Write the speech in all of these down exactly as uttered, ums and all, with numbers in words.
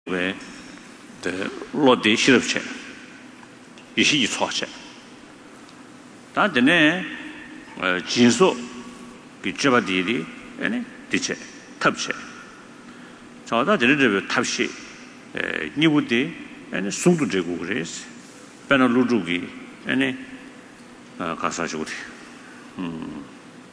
为的落地西入去，一些一错去。但是呢，呃，金属比这把地的，哎呢，的确特别。找到这里这个特别，呃，你不得，哎呢，速度这个个是，变成路主的，哎呢，呃，干啥就的，嗯。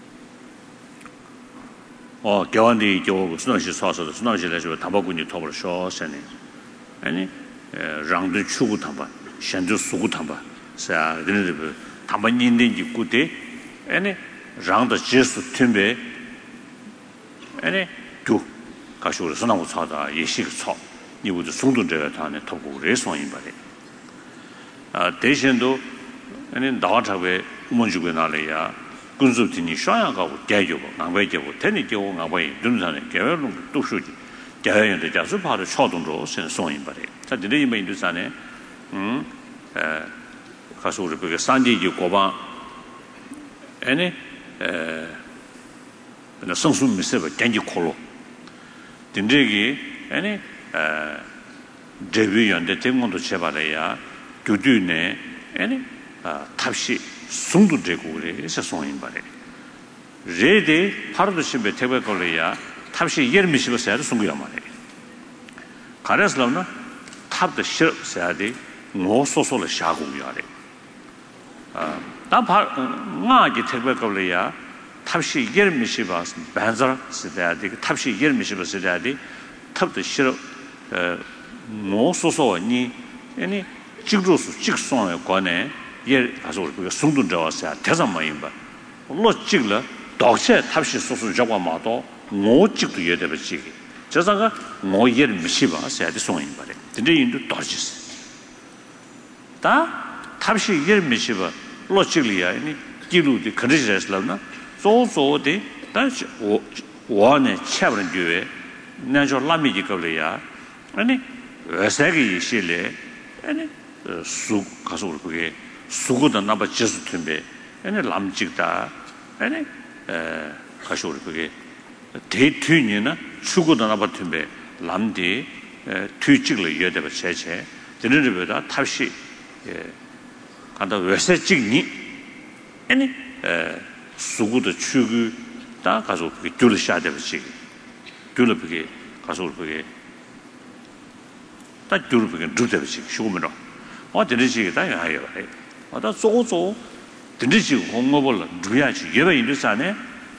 哦，教完的就孙老师说说的，孙老师来说，他把工具拖不了小些呢，哎呢，呃，让人出过他吧，现在输过他吧，是啊，人这个他们年龄就过得，哎呢，让的结束准备，哎呢，就，他说的是那么操的，也是个操，你为了松动这个他呢，他不来松一把的，啊，这些都，哎呢，大家为我们就在哪里呀？工作天你商业搞解决不，安排解决，天你叫我安排，正常的解决弄读书的，解决的假设怕的撬动着先送一把的，他这里面就是呢，嗯，呃，他说的这个三 D 就过吧，哎呢，呃，那生疏没事吧，赶紧考了，等这个，哎呢，呃，这边的这么多七八的呀，就对呢，哎呢，啊，特别。松动这个嘞是松音吧嘞，热的帕罗的西北特别高了呀，他们是热米西北啥都松个样嘛嘞，看来是了呢，他的西啥的我说说了下个月嘞，啊，但帕俺的特别高了呀，他们是热米西北半泽是的的，他们是热米西北是的的，他的西呃我说说你，你记住是记松的关呢。也还是这个松动这些，太上没用吧？我记了，到现在他是说是这个马刀，我记都也得不记的。这三个我也没习惯，谁的松音吧的，真正人都到几时？但他是也没习惯，我记了呀，你记录的肯定是是了呢，做做的，但是我我呢，千万觉得，那叫拉米几个了呀？那呢，二三个一些嘞，那呢，呃，数告诉我这个。수고도 나봐 지수 틈에 아니 람직다 아니 에 가셔 그게 대퇴니나 수고도 나봐 틈에 람디 에 퇴직을 해야 되고 제체 되는데보다 탑시 예 간다 외세 찍니 아니 에 수고도 추구 다 가서 그게 둘러셔야 되고 지 둘러 그게 가서 그게 다 둘러 그게 둘러 지 쉬고면은 어 되는지 다 해요 아다 조조 된지 공모벌 누야지 예배 인도산에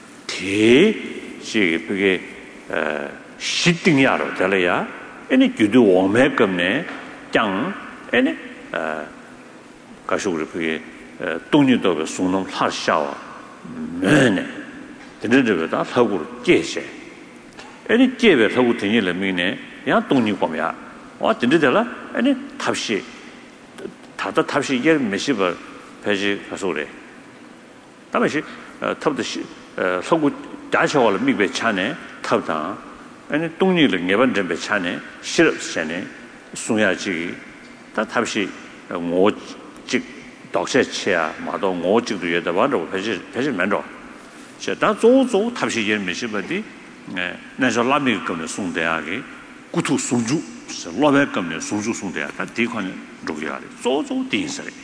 대시 그게 어 시등야로 될래야 아니 규도 오메금네 짱 아니 어 가서 우리 그게 동료도 송농 하샤와 네네 된지보다 하고 계셔 아니 제베 하고 되니를 미네 야 동료 보면 어 된지들라 아니 탑시 다다 탑시 예 메시버 배지 가서 그래. 다음에 어 탑도 어 서구 다셔월 미베 차네 탑다. 아니 동리를 예번 전배 차네 실업세네 송야지 다 탑시 오직 독세치야 마도 오직도 여다 봐도 배지 배지 만도. 저다 조조 탑시 예 메시버디 네 나서 라미 거는 송대하게 구투 송주老百姓的收入送的，他这块重要的，做做定是的。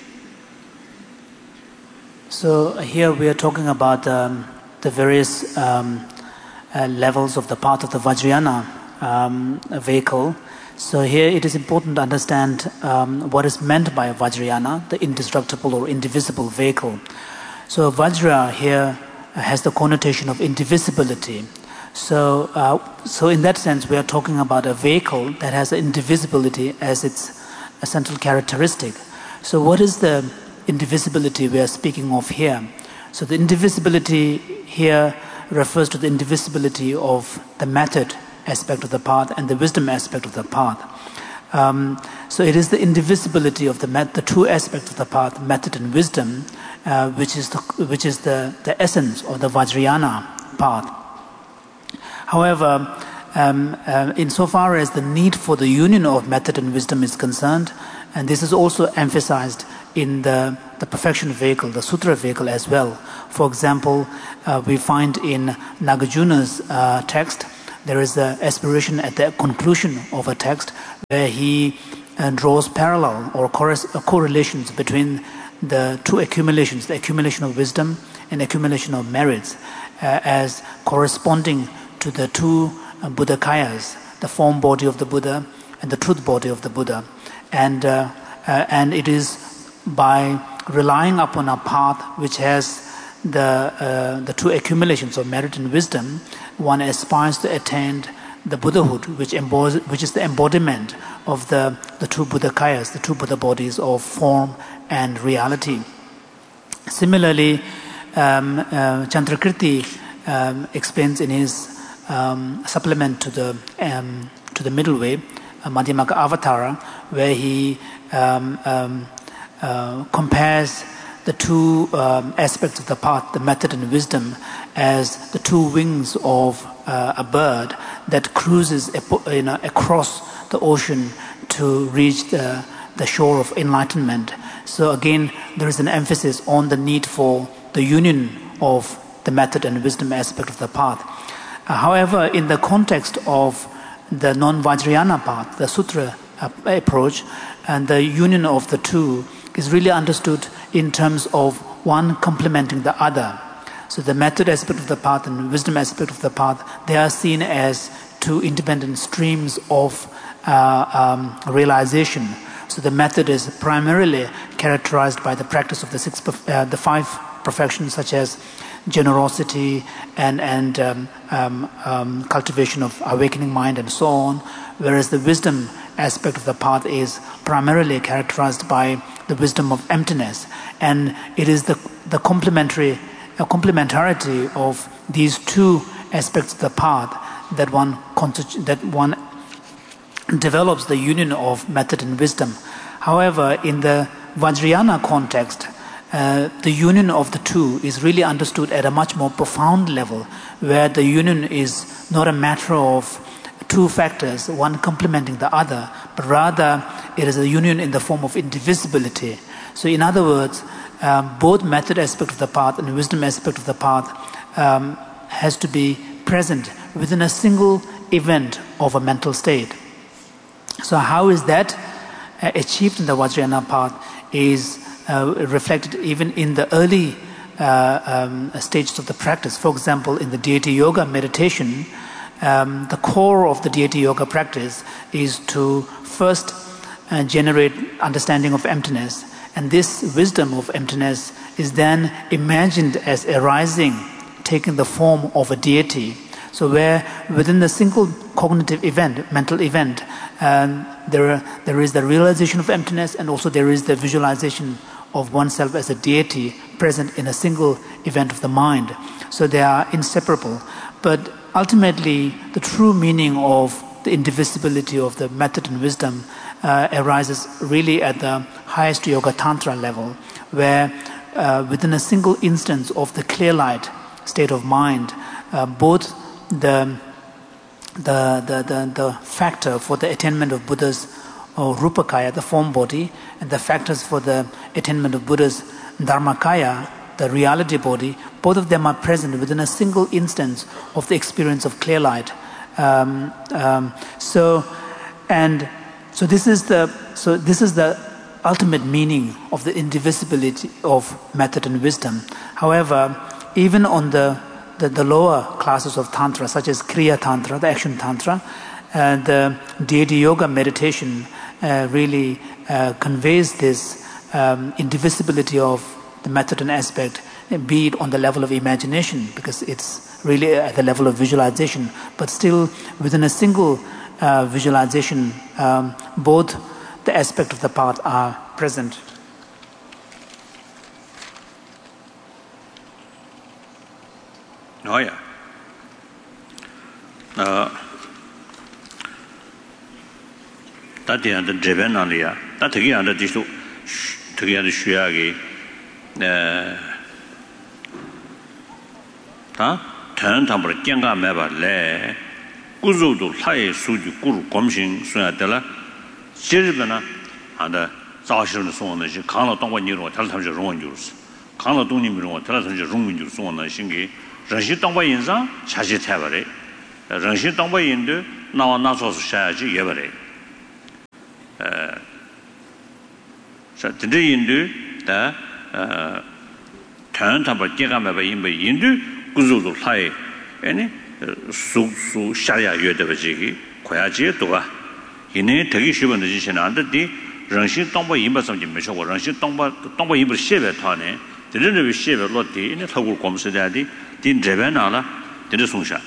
So here we are talking about um, the various um, uh, levels of the part of the Vajrayana um, vehicle. So here it is important to understand um, what is meant by Vajrayana, the indestructible or indivisible vehicle. So Vajra here has the connotation of indivisibility. So, uh, so in that sense, we are talking about a vehicle that has indivisibility as its essential characteristic. So, what is the indivisibility we are speaking of here? So, the indivisibility here refers to the indivisibility of the method aspect of the path and the wisdom aspect of the path. Um, so, it is the indivisibility of the met- the two aspects of the path, method and wisdom, uh, which is the which is the, the essence of the Vajrayana path. However, um, uh, insofar as the need for the union of method and wisdom is concerned, and this is also emphasized in the, the perfection vehicle, the sutra vehicle as well. For example, uh, we find in Nagarjuna's uh, text there is the aspiration at the conclusion of a text where he uh, draws parallel or correlations between the two accumulations, the accumulation of wisdom and accumulation of merits, uh, as corresponding to the two uh, Buddhakayas, the form body of the Buddha and the truth body of the Buddha. And, uh, uh, and it is by relying upon a path which has the, uh, the two accumulations of merit and wisdom, one aspires to attain the Buddhahood, which, embodies, which is the embodiment of the, the two Buddhakayas, the two Buddha bodies of form and reality. Similarly, um, uh, Chandrakirti um, explains in his um, supplement to the, um, to the middle way, uh, Madhyamaka Avatara, where he um, um, uh, compares the two um, aspects of the path, the method and wisdom, as the two wings of uh, a bird that cruises you know, across the ocean to reach the, the shore of enlightenment. So again, there is an emphasis on the need for the union of the method and wisdom aspect of the path. Uh, however, in the context of the non-Vajrayana path, the sutra uh, approach, and the union of the two is really understood in terms of one complementing the other. So the method aspect of the path and wisdom aspect of the path, they are seen as two independent streams of uh, um, realization. So the method is primarily characterized by the practice of the six, uh, the five perfections, such as generosity and and um, um, um, cultivation of awakening mind and so on. Whereas the wisdom aspect of the path is primarily characterized by the wisdom of emptiness, and it is the the complementary uh, complementarity of these two aspects of the path that one constitu- that one develops the union of method and wisdom. However, in the Vajrayana context, uh, the union of the two is really understood at a much more profound level, where the union is not a matter of two factors, one complementing the other, but rather it is a union in the form of indivisibility. So in other words, um, both method aspect of the path and wisdom aspect of the path um, has to be present within a single event of a mental state. So how is that uh, achieved in the Vajrayana path is uh, reflected even in the early uh, um, stages of the practice. For example, in the deity yoga meditation, um, the core of the deity yoga practice is to first uh, generate understanding of emptiness, and this wisdom of emptiness is then imagined as arising, taking the form of a deity. So where within the single cognitive event, mental event, um, there, are, there is the realization of emptiness, and also there is the visualization of oneself as a deity present in a single event of the mind. So they are inseparable. But ultimately, the true meaning of the indivisibility of the method and wisdom uh, arises really at the highest yoga tantra level, where uh, within a single instance of the clear light state of mind, uh, both the The, the, the, the factor for the attainment of Buddha's uh, Rupakaya, the form body, and the factors for the attainment of Buddha's Dharmakaya, the reality body, both of them are present within a single instance of the experience of clear light. Um, um, so, and so this is the so this is the ultimate meaning of the indivisibility of method and wisdom. However, even on the The, the lower classes of Tantra, such as Kriya Tantra, the action Tantra, uh, the deity yoga meditation uh, really uh, conveys this um, indivisibility of the method and aspect, be it on the level of imagination, because it's really at the level of visualization, but still within a single uh, visualization, um, both the aspect of the path are present. Oh yeah. Uh, that the under driven on the that the under this to to get the shuagi uh ta turn tamper kyanga meba le kuzu do lai suju guru gomshin suya de la jirbana and zaoshun so on the kana dongwa ni ro tal tam je rong ju su kana dong ni mi ro tal tam je rong ju so on the shingi Rashi Tongpa Yinzang, Chashi Tabare. 정신 동바 인도 나와 나서서 샤야지 예버래 에 자, 근데 인도 다 어, 전타바 제가마바 인바 인도 구조도 하에 아니 수수 샤야 여대버지기 고야지에 도가 이내 되게 쉬운 지시는 안 됐디 정신 동바 인바 섬지 메셔고 정신 동바 동바 인바 셰베 타네 드르르 셰베 로티 이내 타고 검스다디 딘 제베나라 드르 송샤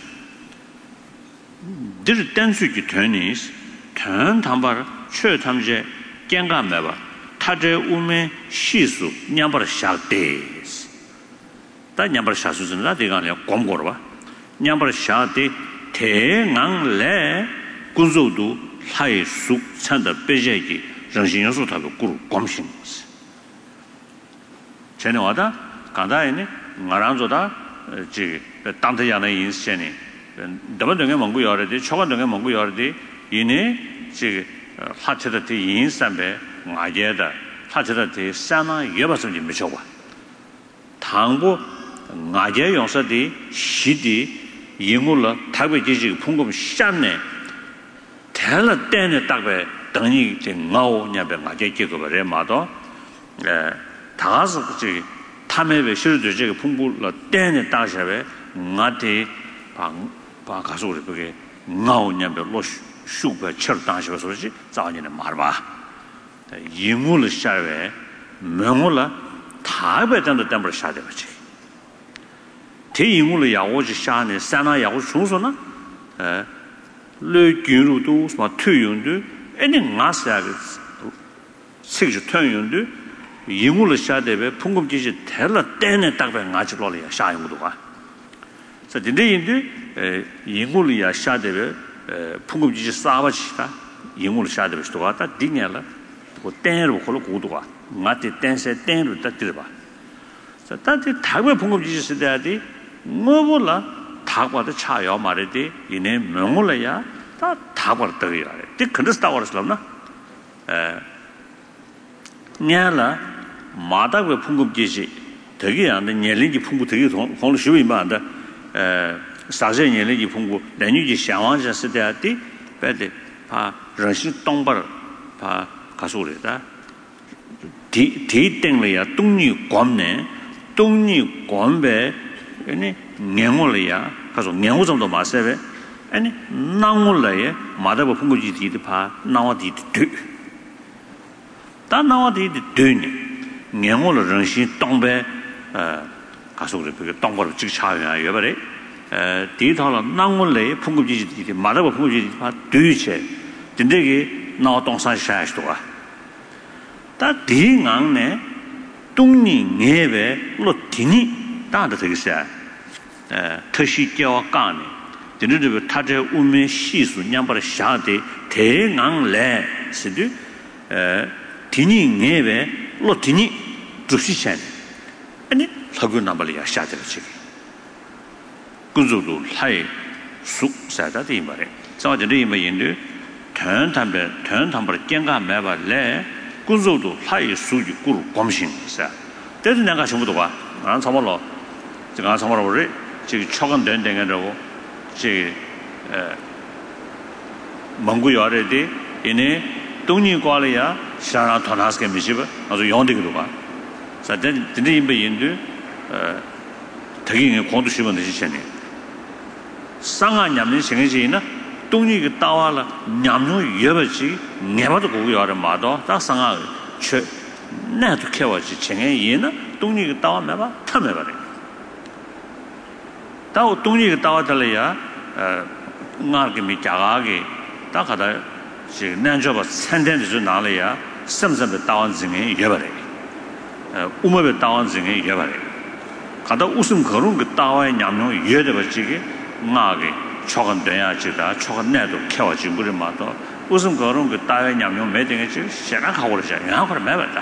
드르 댄스기 테니스 전 담바 최 탐제 갱감매바 타제 우메 시수 냠바르 샤데스 다 냠바르 샤수는 나데가냐 곰고르바 냠바르 샤데 대낭레 군조도 하이수 찬다 베제기 정신연수 타고 꿀 곰신 전에 와다 간다에네 나랑조다 지 땅태야의 인생이 더번등에 먹고 여러데 초반등에 먹고 여러데 이네 지 하체의 인산배 나게다 하체의 산나 여바선지 미쳐봐 당부 나게 용서디 시디 이물로 타베지지 풍금 샷네 텔라 때네 딱배 등이 이제 나오냐베 나게 기거버려 마도 에 다가서 지 탐에베 실도 저 풍불로 때네 따셔베 나데 방 바가서를 그게 나오냐베 로슈 슈퍼 철 당시가 소리지 자원이는 말봐 이물을 샤베 명물라 다베던도 담을 샤데 버지 대이물을 야오지 샤네 산나 야오 송소나 에 르기루도 뭐 투용도 애니 나사가 식주 투용도 이물을 샤데베 풍금지지 텔라 때네 딱배 나지로리야 샤용도가 자 근데 이물이야 샤데베 풍금지지 싸바지다 이물을 샤데베 스토가 다 디냐라 그 땡으로 걸어 고도가 나한테 땡세 땡으로 딱 들어봐 자 다들 다배 풍금지지 쓰다디 뭐 몰라 다과도 차요 말이지 이내 명물이야 다 다과를 떠야 돼 근데서 다과를 에 냐라 마다고 풍금지지 되게 안 돼. 년리지 풍부 되게 공로 쉬우면 안 돼. 에 사제 년리지 풍부 내뉴지 상황자 시대에 배대 파 정신 동벌 파 가수래다. 디 디땡이야 동리 관내 동리 관배 아니 냥올이야. 가서 냥오 정도 마세베 아니 나올래에 마다고 풍부지지 파 나와디 되. 다 나와디 되네. 냥올의 정신 동배 어 가수를 그 동벌을 즉 차야 여버래 에 디타라 나올래 풍부지지 마다고 풍부지지 파 되체 근데게 나와 동산 샤스도가 다 디강네 동리 녜베 로티니 다도 되겠어요 에特시교와 간네 진르르 타제 우메 시수 냠바르 샤데 대강래 시드 에 디니 녜베 로티니 주시챤 아니 사고 나발이야 샤데르지 군조도 하이 수 사다디 말에 자들이 뭐인데 전담배 전담벌 깽가 매발래 군조도 하이 수지 꿀 검신사 때도 내가 전부도 봐 난 참말로 제가 참말로 우리 지금 초간 된 데가라고 제蒙古要的的因为东尼过来呀想让他那是个没事吧also 용되기도 봐 사실 근데 인베 인도 어 되게 공도 시번 되시네 상하 냠는 생기지나 동니 그 따와라 냠는 여버지 내가도 거기 와라 마도 다 상하 최 나도 캐와지 쟁에 얘나 동니 그 따와 매봐 탐해 버려 다 동니 그 따와 달래야 어 나게 미자가게 다 가다 지금 난저버 산된지 나래야 섬섬의 따원 중에 여버려 어 우모의 따원 중에 여버려 가다 웃음 거론 그 따와의 냠는 여버지게 나게 초건 돼야지다 초건 내도 캐와지 물을 마도 웃음 거론 그 따와의 냠는 매등에 지금 시간 가고 그러잖아 양하고 매봤다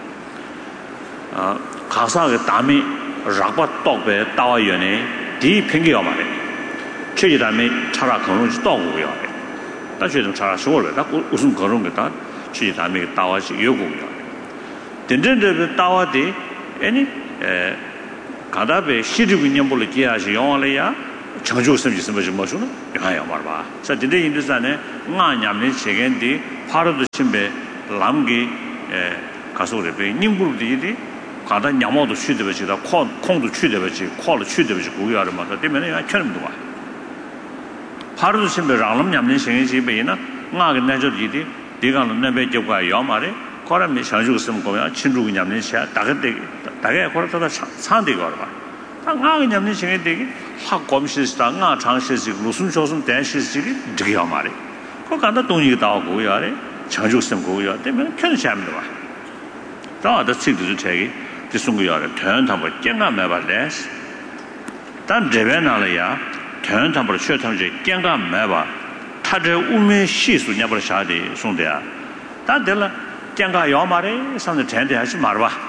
어 가사의 담이 락바 떡배 따와 연에 디 팽개요 말해 최지 담이 차라 거론지 떡고요 다시 좀 잘说了다 웃음 거론 거다 최지 담이 따와지 요고요 된전의 따와디 아니 에 가다베 시리군념불을 기하시 용할래야 정주 없음이 있으면 좀 뭐죠? 야야 말봐. 자, 근데 인도산에 nga 냠는 세겐디 파르도 침배 람기 에 가서를 배 님불들이 가다 냠어도 취되버지다 콩 콩도 취되버지 콩도 취되버지 고야를 맞다 때문에 야 처럼도 와. 파르도 침배 람람 냠는 세겐지 배이나 nga 내저들이 네가는 내배 적과 요 말에 거라미 상주 없으면 거야 친구가 냠는 샤 다게 다게 거라다 산대가 와. nga 냠는 생에 되게 학 검시스다 nga 장시스 무슨 조선 대시스지 되게 말이 그 간다 동의가 나오고 야래 장주성 고야 때문에 편시합니다 봐. 다다 책도 책이 지송고 야래 전담을 깽가 매발래. 단 제변나려야 전담을 쉬어탐지 깽가 매바 타저 우면 시수 냐버 샤데 송대야. 단들 깽가 요 말에 상대 전대 하지 말아 봐.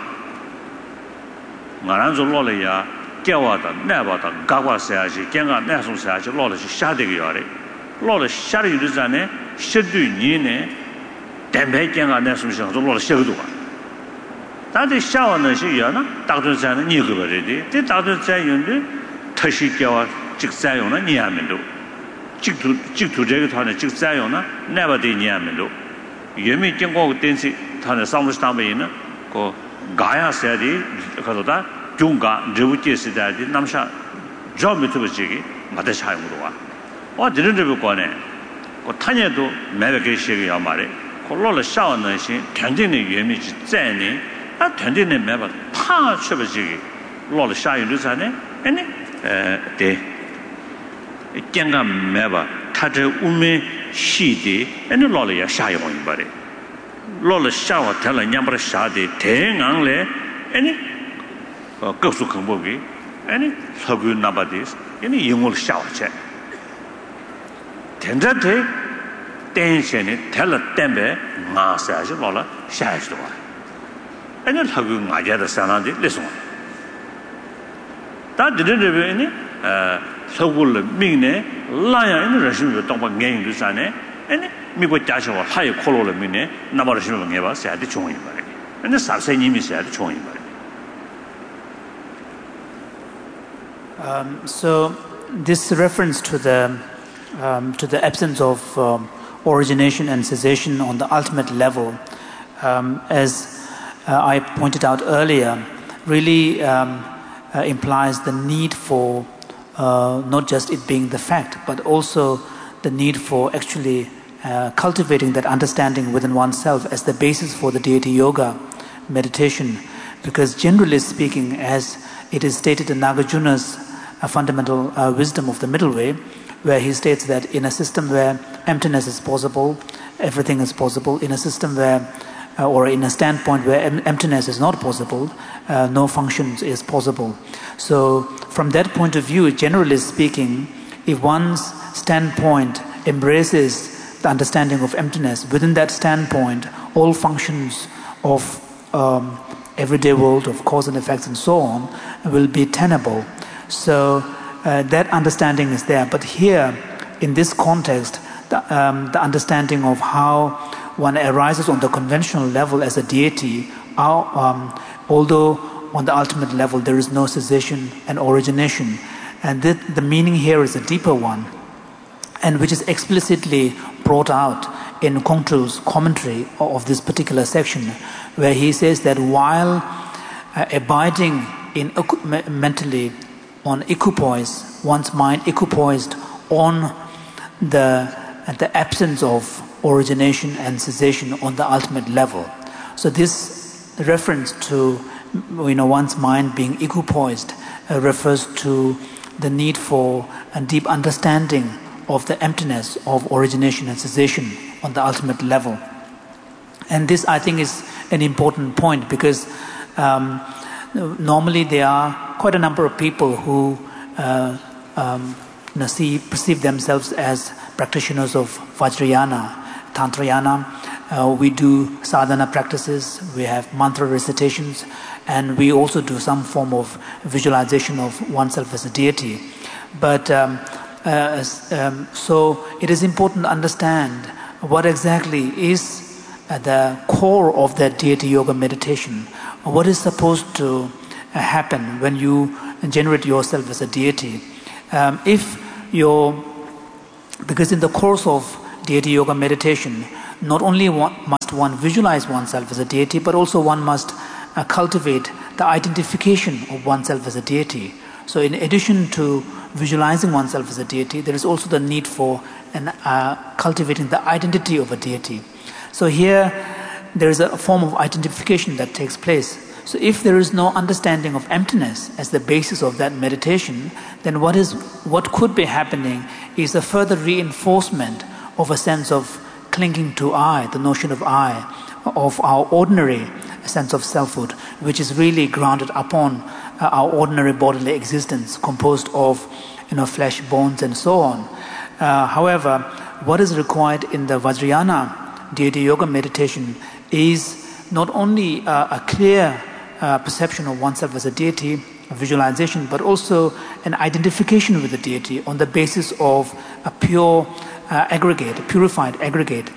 나랑 졸로려야 깨와다 내봐다 가과서야지 갱가 내송서야지 로르지 샤되게 요래 로르 샤르 유르자네 셔두니네 댐배 갱가 내송서 로르 셔도 봐 다들 샤워는 시야나 다들자는 니거버리디 데 다들자윤데 터시 깨와 직자용은 니하면도 직두 직두 저기 타는 직자용은 내봐디 니하면도 예미 갱고 댄시 타는 상무스tambe는 그 가야서야디 가도다 중가 저부지스다디 남샤 저미트버지기 마다샤용으로 와. 어 드는데 거네. 그 타녀도 매백게 시기야 말에. 콜로를 샤워는 시 견진의 예미지 째니 아 견진의 매바 타 쳐버지기 로를 샤용르자네. 아니 에데 깽가 매바 타저 우메 시디 아니 로를 샤용이 말에. 로를 샤워 텔라 냠버 샤디 대강래 아니 거수 공부기 아니 서구 나바디스 아니 영어를 샤워체 텐자테 텐션이 텔라 템베 마사지 로라 샤이스도 아니 서구 마자다 사나디 레송 다 드르르베니 어 서구를 민네 라야 있는 러시아도 동방 갱도 사네 아니 미고 자셔 하이 콜로를 민네 나버르시면 해봐 사야지 좋은 말이 아니 사세님이 사야지 좋은 말이. Um, so this reference to the um, to the absence of um, origination and cessation on the ultimate level, um, as uh, I pointed out earlier, really um, uh, implies the need for uh, not just it being the fact, but also the need for actually uh, cultivating that understanding within oneself as the basis for the deity yoga meditation. Because generally speaking, as it is stated in Nagarjuna's a fundamental uh, wisdom of the middle way, where he states that in a system where emptiness is possible, everything is possible. In a system where, uh, or in a standpoint where em- emptiness is not possible, uh, no functions is possible. So from that point of view, generally speaking, if one's standpoint embraces the understanding of emptiness, within that standpoint, all functions of um, everyday world, of cause and effects and so on, will be tenable. So uh, that understanding is there. But here, in this context, the, um, the understanding of how one arises on the conventional level as a deity, how, um, although on the ultimate level there is no cessation and origination, and that the meaning here is a deeper one, and which is explicitly brought out in Kongtru's commentary of this particular section, where he says that while uh, abiding in mentally on equipoise, one's mind equipoised on the the absence of origination and cessation on the ultimate level. So this reference to you know one's mind being equipoised uh, refers to the need for a deep understanding of the emptiness of origination and cessation on the ultimate level. And this, I think, is an important point because um, normally there are quite a number of people who uh, um, you know, see, perceive themselves as practitioners of Vajrayana, Tantrayana. Uh, we do sadhana practices, we have mantra recitations, and we also do some form of visualization of oneself as a deity. But um, uh, um, so it is important to understand what exactly is the core of that deity yoga meditation. What is supposed to happen when you generate yourself as a deity? Um, if you're, because in the course of deity yoga meditation, not only one, must one visualize oneself as a deity, but also one must uh, cultivate the identification of oneself as a deity. So in addition to visualizing oneself as a deity, there is also the need for an, uh, cultivating the identity of a deity. So here there is a form of identification that takes place. So if there is no understanding of emptiness as the basis of that meditation, then what is what could be happening is a further reinforcement of a sense of clinging to I, the notion of I, of our ordinary sense of selfhood, which is really grounded upon uh, our ordinary bodily existence, composed of, you know, flesh, bones, and so on. Uh, however, what is required in the Vajrayana deity yoga meditation is not only uh, a clear uh, perception of oneself as a deity, a visualization, but also an identification with the deity on the basis of a pure uh, aggregate, a purified aggregate.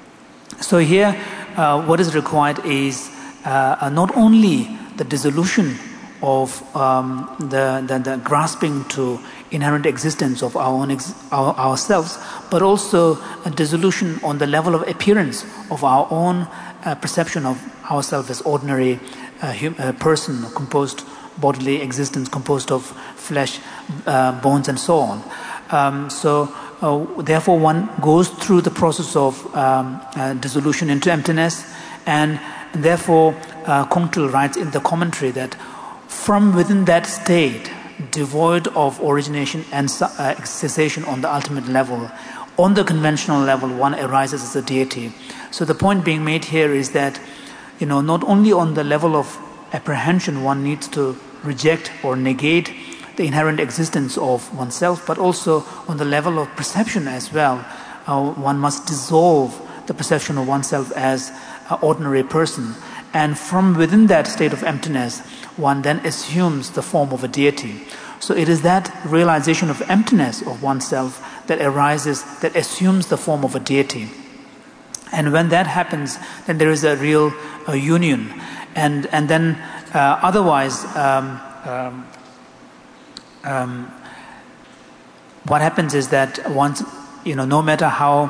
So here, uh, what is required is uh, not only the dissolution of um, the, the, the grasping to inherent existence of our own ex our, ourselves, but also a dissolution on the level of appearance of our own uh, perception of ourselves as ordinary uh, hum uh, person, composed bodily existence, composed of flesh, uh, bones, and so on. Um, so, uh, therefore, one goes through the process of um, uh, dissolution into emptiness, and therefore, uh, Kongtrul writes in the commentary that from within that state, devoid of origination and uh, cessation on the ultimate level, on the conventional level, one arises as a deity. So the point being made here is that, you know, not only on the level of apprehension one needs to reject or negate the inherent existence of oneself, but also on the level of perception as well. Uh, one must dissolve the perception of oneself as an ordinary person. And from within that state of emptiness, one then assumes the form of a deity. So it is that realization of emptiness of oneself that arises, that assumes the form of a deity. And when that happens, then there is a real uh, union. And, and then uh, otherwise, um, um, um, what happens is that once, you know, no matter how,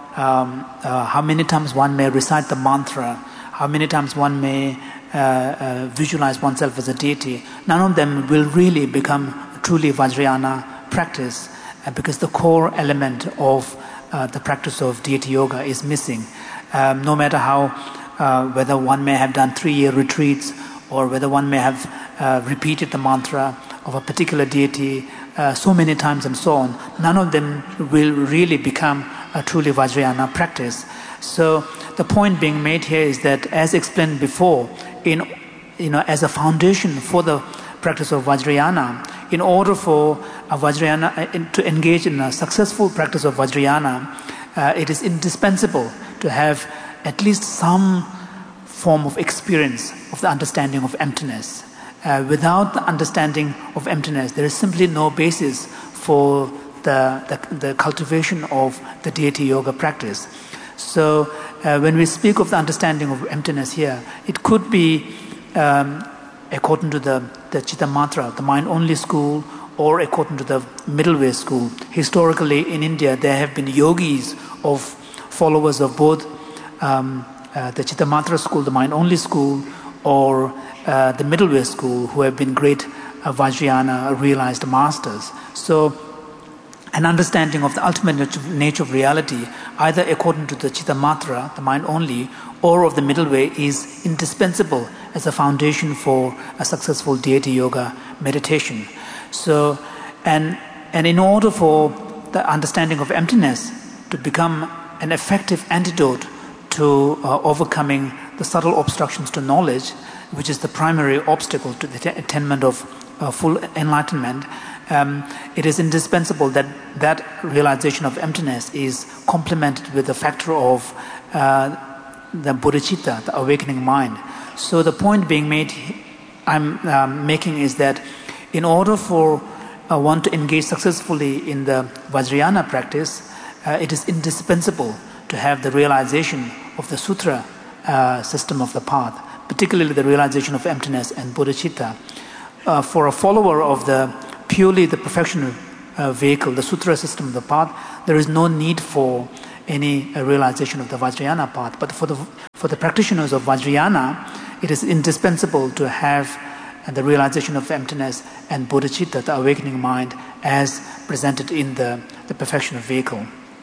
um, uh, how many times one may recite the mantra, how many times one may uh, uh, visualize oneself as a deity, none of them will really become truly Vajrayana practice, uh, because the core element of uh, the practice of deity yoga is missing. Um, no matter how, uh, whether one may have done three-year retreats, or whether one may have uh, repeated the mantra of a particular deity uh, so many times and so on, none of them will really become a truly Vajrayana practice. So the point being made here is that, as explained before, in you know, as a foundation for the practice of Vajrayana, in order for a Vajrayana to engage in a successful practice of Vajrayana, uh, it is indispensable to have at least some form of experience of the understanding of emptiness. Uh, without the understanding of emptiness, there is simply no basis for the, the, the cultivation of the deity yoga practice. So uh, when we speak of the understanding of emptiness here, it could be um, according to the, the Chittamatra, the mind-only school, or according to the middle way school. Historically in India, there have been yogis of followers of both um, uh, the Chittamatra school, the mind-only school, or uh, the middle way school, who have been great uh, Vajrayana realized masters. So an understanding of the ultimate nature of reality, either according to the Chittamatra, the mind only, or of the middle way, is indispensable as a foundation for a successful deity yoga meditation. So, and, and in order for the understanding of emptiness to become an effective antidote to uh, overcoming the subtle obstructions to knowledge, which is the primary obstacle to the attainment of uh, full enlightenment, Um, it is indispensable that that realization of emptiness is complemented with the factor of uh, the bodhicitta, the awakening mind. So the point being made, I'm um, making is that in order for uh, one to engage successfully in the Vajrayana practice, uh, it is indispensable to have the realization of the sutra uh, system of the path, particularly the realization of emptiness and bodhicitta. Uh, for a follower of the purely the perfection uh, vehicle, the sutra system of the path, there is no need for any uh, realization of the Vajrayana path. But for the for the practitioners of Vajrayana, it is indispensable to have uh, the realization of emptiness and bodhicitta, the awakening mind, as presented in the, the perfection of vehicle.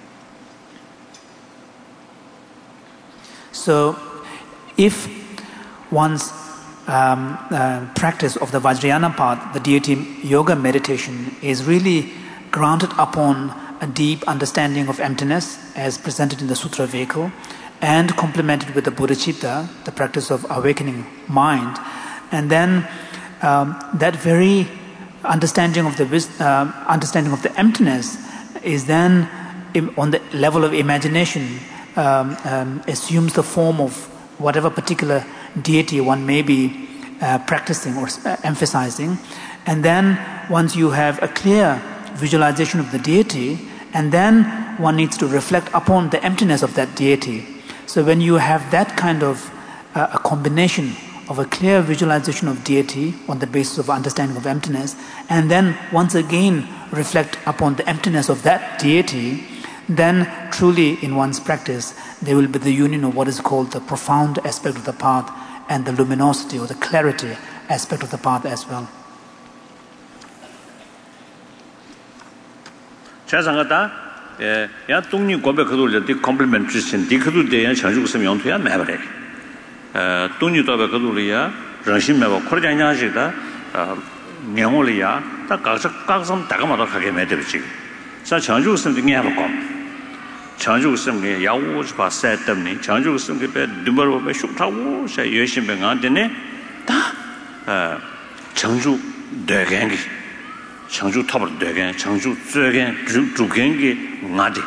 So, if one's um, uh, practice of the Vajrayana path, the deity yoga meditation, is really grounded upon a deep understanding of emptiness as presented in the sutra vehicle, and complemented with the bodhicitta, the practice of awakening mind, and then um, that very understanding of the uh, understanding of the emptiness is then im- on the level of imagination um, um, assumes the form of whatever particular deity one may be uh, practicing or uh, emphasizing, and then once you have a clear visualization of the deity, and then one needs to reflect upon the emptiness of that deity. So when you have that kind of uh, a combination of a clear visualization of deity on the basis of understanding of emptiness, and then once again reflect upon the emptiness of that deity, then truly in one's practice there will be the union of what is called the profound aspect of the path and the luminosity or the clarity aspect of the path as well. 자상하다 에 야 동니 고백 그돌을 디 컴플리먼트 주신 디 그돌 대야 장주 좀 용토야 매버래 에 동니 도백 그돌이야 정신 매버 코르장냐시다 어 명월이야 다 각서 각성 다가마도 하게 매들지 자 장주 좀 등에 하고 장주 좀게 야우스 바세 때문에 장주 좀게 배 누버로 배 슈타고 세 열심히 안되네 다어 장주 대경기 장주 탑을 되게 장주 쯔게 주gen기 나디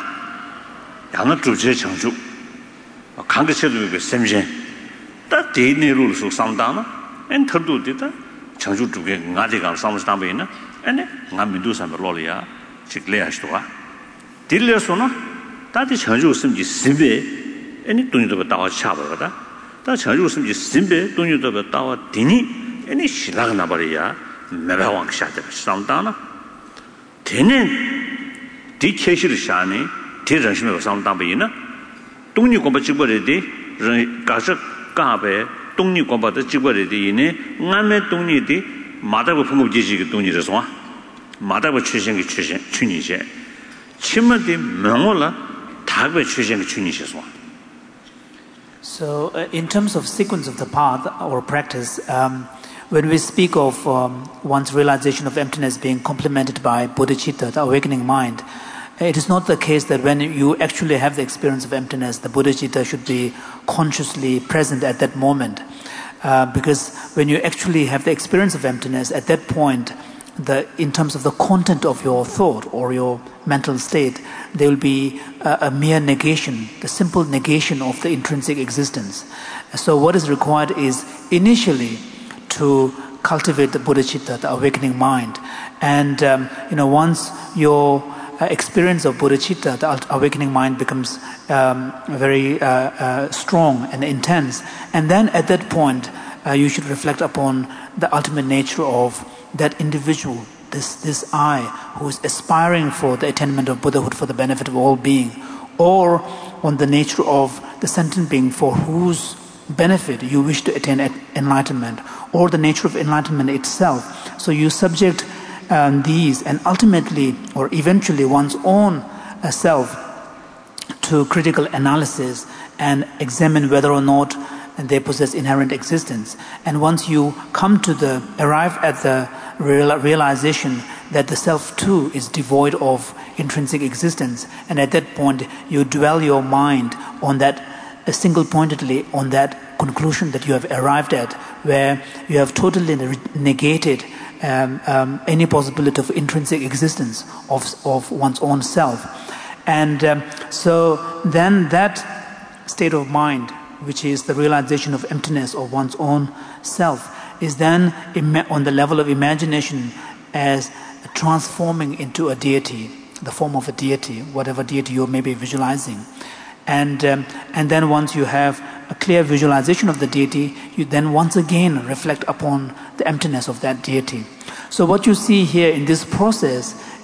양은 주제 장주 강거체도 그 샘신 다 대내로서 상담아 엔터도 되다 장주 주게 나디가 상담이나 아니 남민도 삼로리아 직례하시도가 딜려서나 다디 장주 심지 심베 아니 돈이도 다와 차버거다 다 장주 심지 심베 돈이도 다와 디니 아니 시라가 나버리야 매방왕 샤데 상담나 되는 디케시르 샤네 대전심에 상담이나 동리 공부 직벌에디 가서 가베 동리 공부도 직벌에디네 남의 동리디 마다고 풍급 지지기 동리에서 마다고 출신기 출신 춘이제 침마디 명월라 다베 출신기 춘이셔서. So uh, in terms of sequence of the path or practice, um, when we speak of um, one's realization of emptiness being complemented by bodhicitta, the awakening mind, it is not the case that when you actually have the experience of emptiness, the bodhicitta should be consciously present at that moment. Uh, because when you actually have the experience of emptiness, at that point, the, in terms of the content of your thought or your mental state, there will be a, a mere negation, the simple negation of the intrinsic existence. So what is required is initially to cultivate the bodhicitta, the awakening mind. And, um, you know, once your uh, experience of bodhicitta, the awakening mind, becomes um, very uh, uh, strong and intense, and then at that point, uh, you should reflect upon the ultimate nature of that individual, this, this I, who is aspiring for the attainment of Buddhahood for the benefit of all being, or on the nature of the sentient being for whose benefit you wish to attain enlightenment, or the nature of enlightenment itself. So you subject um, these and ultimately or eventually one's own uh, self to critical analysis and examine whether or not they possess inherent existence. And once you come to the, arrive at the real, realization that the self too is devoid of intrinsic existence, and at that point you dwell your mind on that uh, single-pointedly on that conclusion that you have arrived at, where you have totally negated um, um, any possibility of intrinsic existence of, of one's own self. And um, so then that state of mind, which is the realization of emptiness of one's own self, is then on the level of imagination as transforming into a deity, the form of a deity, whatever deity you may be visualizing. And um, and then once you have a clear visualization of the deity, you then once again reflect upon the emptiness of that deity. So what you see here in this process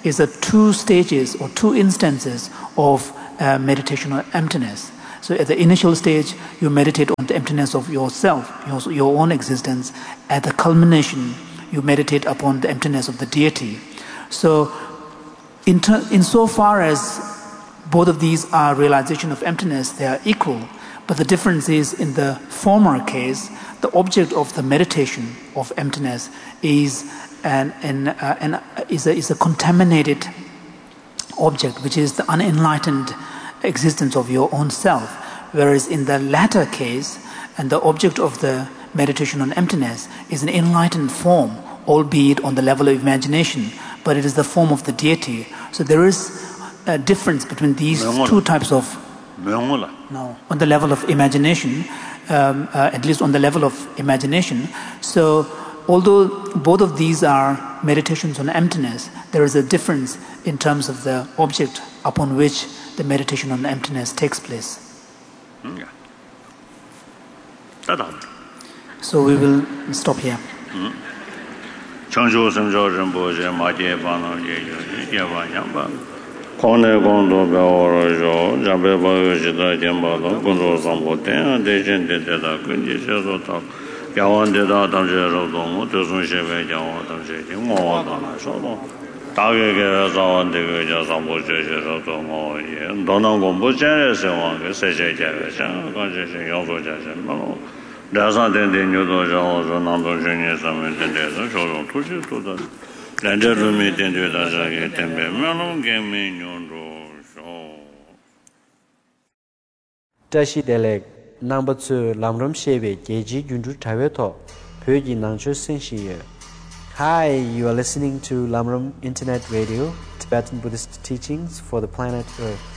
is the two stages or two instances of uh, meditation on emptiness. So at the initial stage, you meditate on the emptiness of yourself, your, your own existence. At the culmination, you meditate upon the emptiness of the deity. So in ter- insofar as both of these are realization of emptiness, they are equal. But the difference is in the former case, the object of the meditation of emptiness is an, an, uh, an, is, a, is a contaminated object, which is the unenlightened existence of your own self. Whereas in the latter case, and the object of the meditation on emptiness is an enlightened form, albeit on the level of imagination, but it is the form of the deity. So there is a difference between these two types of... No, on the level of imagination, um, uh, at least on the level of imagination. So although both of these are meditations on emptiness, there is a difference in terms of the object upon which the meditation on emptiness takes place. Yeah. So we will stop here. Changzhou Samzhou Rinpoche Ma Jie Ba No Jie Yu Jie Ba Yang Ba Kong Ne Gong Do Bia Wo Ro Zhou Jia Bei Ba Yu Ji Da Jian Ba Do Gong Zhou Sang Po Ten De Shen De De Da Gun Ji Xie Zhou Ta Bia Wan De Da Dang Xie Rou Dong Wu De Sun Xie Wei Jiang Wo Dang Xie Jing Wo Wa Dang Lai Shou Dong Da Ge Ge Zang Wan De Ge Jia Sang Po Xie Xie Rou Dong Wo Ye Dong Nang Gong Po Jian Ye Se Wang Ge Se Xie Jia Ge Xiang Gang Xie Xie Yang Zhou Jia Xian Ba Lo La San Den Den Niu Do Zhang Wo Zhou Nang Dong Xun Ye San Men Den De Zheng Shou Zhong Tu Xi Tu Da Lan Zhe Lu Mi Den Dui Da Zha Ge Den Bei Men Long Gen Mi Nyong Zhou Shou Tashi Delek Number two Lamram Shebe Geji Junju Tawe To Pyoji Nangchu Senshi Ye. Hi, you are listening to Lamram Internet Radio, Tibetan Buddhist teachings for the planet Earth.